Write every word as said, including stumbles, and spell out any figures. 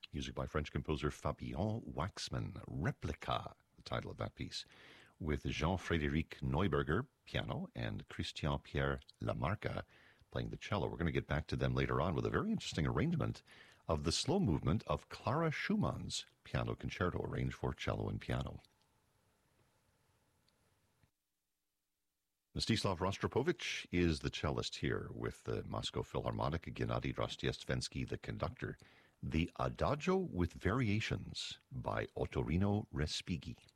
Music by French composer Fabien Waxman. Replica, the title of that piece, with Jean-Frédéric Neuberger, piano, and Christian-Pierre Lamarca playing the cello. We're going to get back to them later on with a very interesting arrangement of the slow movement of Clara Schumann's piano concerto, arranged for cello and piano. Mstislav Rostropovich is the cellist here with the Moscow Philharmonic, Gennady Rostiestvensky, the conductor. The Adagio with Variations by Ottorino Respighi.